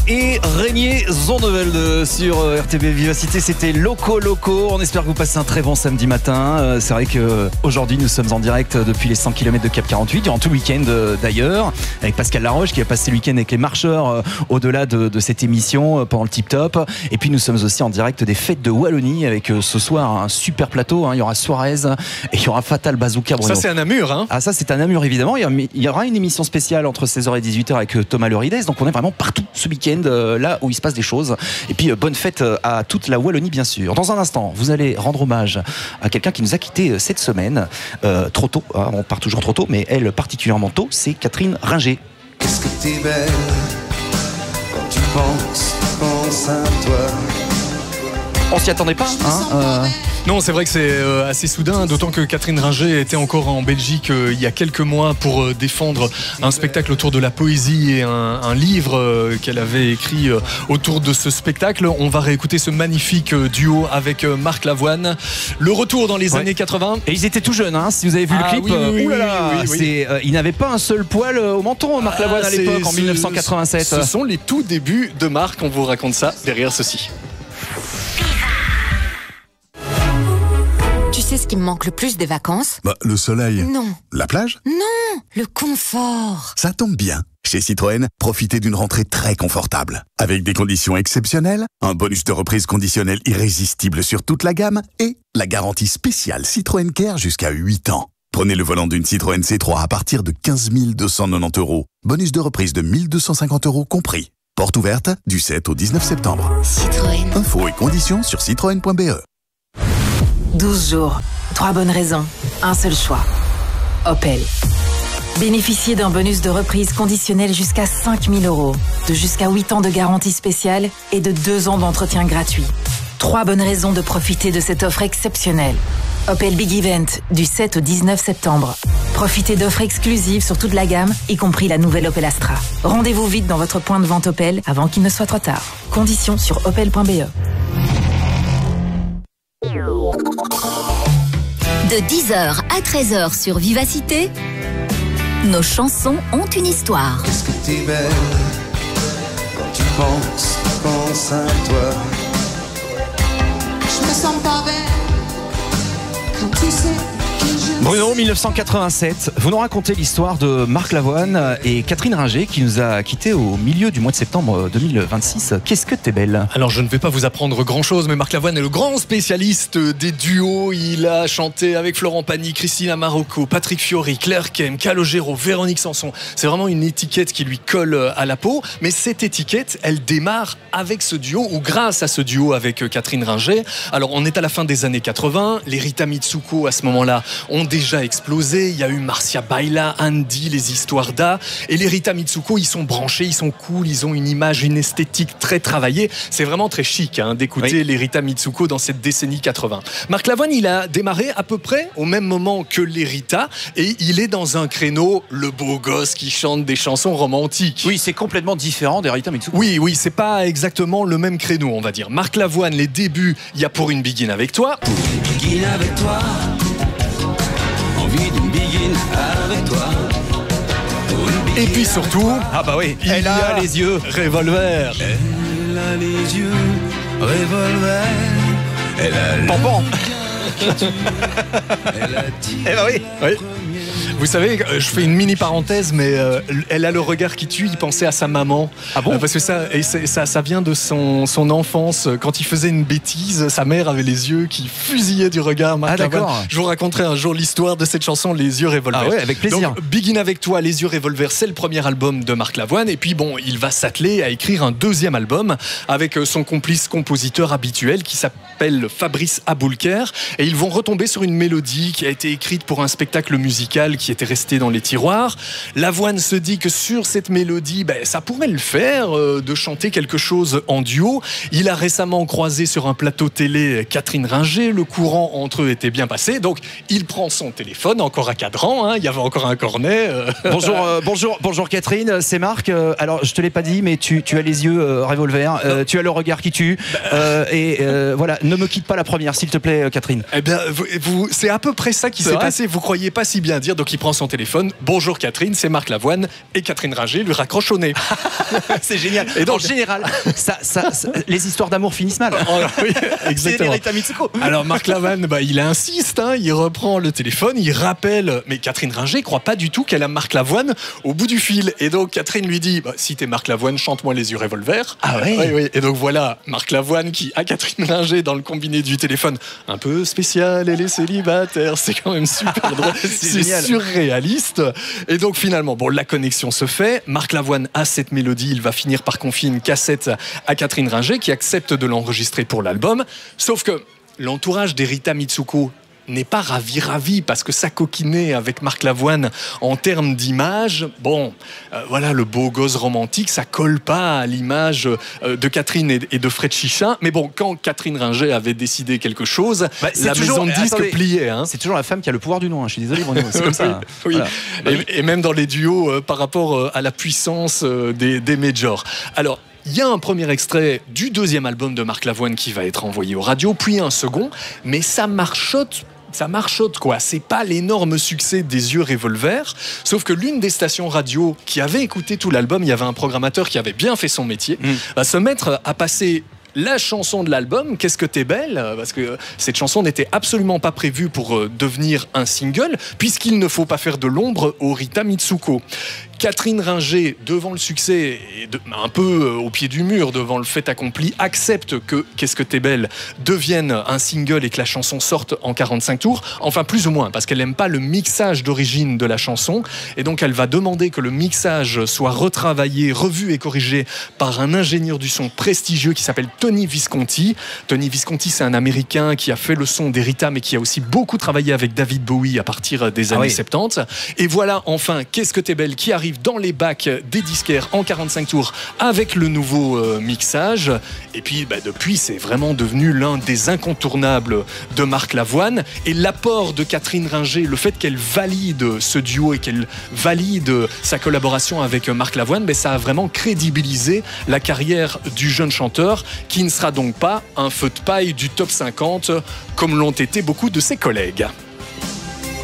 et Régnier Zondevelde sur RTB Vivacité. C'était Loco. On espère que vous passez un très bon samedi matin. C'est vrai qu'aujourd'hui nous sommes en direct depuis les 100 km de Cap 48, durant tout le week-end d'ailleurs, avec Pascal Laroche qui a passé le week-end avec les marcheurs au-delà de cette émission pendant le Tip Top. Et puis nous sommes aussi en direct des fêtes de Wallonie avec ce soir un super plateau. Il y aura Suarez et il y aura Fatal Bazooka Bruno. Ça c'est à Namur hein. Ah ça c'est à Namur évidemment. Il y aura une émission spéciale entre 16h et 18h avec Thomas Lerides. Donc on est vraiment partout ce week-end, là où il se passe des choses. Et puis bonne fête à toute la Wallonie bien sûr. Dans un instant, vous allez rendre hommage à quelqu'un qui nous a quittés cette semaine, trop tôt. On part toujours trop tôt, mais elle particulièrement tôt. C'est Catherine Ringer. Qu'est-ce que t'es belle quand tu penses à toi. On s'y attendait pas, hein Non, c'est vrai que c'est assez soudain, d'autant que Catherine Ringer était encore en Belgique il y a quelques mois pour défendre un spectacle autour de la poésie et un livre qu'elle avait écrit autour de ce spectacle. On va réécouter ce magnifique duo avec Marc Lavoine. Le retour dans les années 80. Et ils étaient tout jeunes, hein, si vous avez vu le clip. Il n'avait pas un seul poil au menton, Marc Lavoine, à l'époque, en 1987. Ce sont les tout débuts de Marc, on vous raconte ça derrière ceci. Tu sais ce qui me manque le plus des vacances ? Le soleil. Non. La plage ? Non, le confort. Ça tombe bien. Chez Citroën, profitez d'une rentrée très confortable. Avec des conditions exceptionnelles, un bonus de reprise conditionnel irrésistible sur toute la gamme et la garantie spéciale Citroën Care jusqu'à 8 ans. Prenez le volant d'une Citroën C3 à partir de 15 290 €. Bonus de reprise de 1 250 € compris. Porte ouverte du 7 au 19 septembre. Citroën. Infos et conditions sur citroën.be. 12 jours, 3 bonnes raisons, un seul choix. Opel. Bénéficiez d'un bonus de reprise conditionnel jusqu'à 5 000 €, de jusqu'à 8 ans de garantie spéciale et de 2 ans d'entretien gratuit. 3 bonnes raisons de profiter de cette offre exceptionnelle. Opel Big Event, du 7 au 19 septembre. Profitez d'offres exclusives sur toute la gamme, y compris la nouvelle Opel Astra. Rendez-vous vite dans votre point de vente Opel avant qu'il ne soit trop tard. Conditions sur opel.be. De 10h à 13h sur Vivacité, nos chansons ont une histoire. Qu'est-ce que t'es belle quand tu penses à toi. Je me sens pas belle quand tu sais que je... Bruno, 1987, vous nous racontez l'histoire de Marc Lavoine et Catherine Ringer qui nous a quittés au milieu du mois de septembre 2026. Qu'est-ce que t'es belle? Alors je ne vais pas vous apprendre grand chose, mais Marc Lavoine est le grand spécialiste des duos. Il a chanté avec Florent Pagny, Christina Marocco, Patrick Fiori, Claire Kem, Calogero, Véronique Sanson. C'est vraiment une étiquette qui lui colle à la peau, mais cette étiquette, elle démarre avec ce duo ou grâce à ce duo avec Catherine Ringer. Alors on est à la fin des années 80, les Rita Mitsuko à ce moment-là ont déjà explosé. Il y a eu Marcia Baila, Andy, les histoires d'A. Et les Rita Mitsuko, ils sont branchés, ils sont cool, ils ont une image, une esthétique très travaillée. C'est vraiment très chic d'écouter les Rita Mitsuko dans cette décennie 80. Marc Lavoine, il a démarré à peu près au même moment que les Rita et il est dans un créneau, le beau gosse qui chante des chansons romantiques. Oui, c'est complètement différent des Rita Mitsuko. Oui, c'est pas exactement le même créneau, on va dire. Marc Lavoine, les débuts, il y a Pour une Begin avec toi. Pour une Begin avec toi. Envie d'une Begin avec toi. Et puis surtout, elle a les yeux revolver. Elle a les yeux revolver. Elle a Pampan. Elle a dit. Oui. Vous savez, je fais une mini parenthèse, mais elle a le regard qui tue. Il pensait à sa maman. Ah bon? Parce que ça vient de son enfance. Quand il faisait une bêtise, sa mère avait les yeux qui fusillaient du regard. Marc Lavoine. D'accord. Je vous raconterai un jour l'histoire de cette chanson, Les yeux revolver. Ah ouais, avec plaisir. Donc, Begin avec toi, Les yeux revolver, c'est le premier album de Marc Lavoine. Et puis bon, il va s'atteler à écrire un deuxième album avec son complice compositeur habituel qui s'appelle Fabrice Aboulker. Et ils vont retomber sur une mélodie qui a été écrite pour un spectacle musical qui était resté dans les tiroirs. Lavoine se dit que sur cette mélodie, ça pourrait le faire de chanter quelque chose en duo. Il a récemment croisé sur un plateau télé Catherine Ringer. Le courant entre eux était bien passé, donc il prend son téléphone, encore à cadran, il y avait encore un cornet. Bonjour Catherine, c'est Marc. Alors je te l'ai pas dit, mais tu as les yeux revolver, tu as le regard qui tue. Voilà, ne me quitte pas la première, s'il te plaît, Catherine. Eh bien, c'est à peu près ça qui s'est passé. Vous croyez pas si bien dire. Donc il prend son téléphone. Bonjour Catherine, c'est Marc Lavoine. Et Catherine Ringer lui raccroche au nez. C'est génial. Et donc, en général, les histoires d'amour finissent mal. Oui, exactement. C'est Mitsuko. Alors Marc Lavoine, il insiste, il reprend le téléphone, il rappelle. Mais Catherine Ringer croit pas du tout qu'elle a Marc Lavoine au bout du fil. Et donc Catherine lui dit, si t'es Marc Lavoine, chante-moi les yeux revolver. Ah oui. Oui. Et donc voilà, Marc Lavoine qui a Catherine Ringer dans le combiné du téléphone. Un peu spécial, elle est célibataire. C'est quand même super drôle. C'est surréaliste. Et donc finalement, la connexion se fait. Marc Lavoine a cette mélodie. Il va finir par confier une cassette à Catherine Ringer qui accepte de l'enregistrer pour l'album. Sauf que l'entourage d'Erita Mitsuko n'est pas ravi parce que ça coquinait avec Marc Lavoine en termes d'image. Voilà, le beau gosse romantique, ça colle pas à l'image de Catherine et de Fred Chicha. Mais quand Catherine Ringer avait décidé quelque chose, la maison de disques pliait. C'est toujours la femme qui a le pouvoir du nom. Je suis désolé, Bruno, c'est comme ça. Oui. Voilà. Et même dans les duos, par rapport à la puissance des majors. Alors, il y a un premier extrait du deuxième album de Marc Lavoine qui va être envoyé aux radios, puis un second, mais ça marchote quoi. C'est pas l'énorme succès des yeux revolver, sauf que l'une des stations radio qui avait écouté tout l'album, il y avait un programmateur qui avait bien fait son métier, va se mettre à passer la chanson de l'album, Qu'est-ce que t'es belle, parce que cette chanson n'était absolument pas prévue pour devenir un single, puisqu'il ne faut pas faire de l'ombre au Rita Mitsuko. Catherine Ringer, devant le succès, et un peu au pied du mur, devant le fait accompli, accepte que Qu'est-ce que t'es belle devienne un single et que la chanson sorte en 45 tours. Enfin, plus ou moins, parce qu'elle n'aime pas le mixage d'origine de la chanson. Et donc, elle va demander que le mixage soit retravaillé, revu et corrigé par un ingénieur du son prestigieux qui s'appelle Tony Visconti. Tony Visconti, c'est un Américain qui a fait le son d'Erita, mais qui a aussi beaucoup travaillé avec David Bowie à partir des années 70. Et voilà, enfin, Qu'est-ce que t'es belle qui arrive dans les bacs des disquaires en 45 tours avec le nouveau mixage. Et puis depuis, c'est vraiment devenu l'un des incontournables de Marc Lavoine. Et l'apport de Catherine Ringer, le fait qu'elle valide ce duo et qu'elle valide sa collaboration avec Marc Lavoine, ça a vraiment crédibilisé la carrière du jeune chanteur, qui ne sera donc pas un feu de paille du top 50 comme l'ont été beaucoup de ses collègues.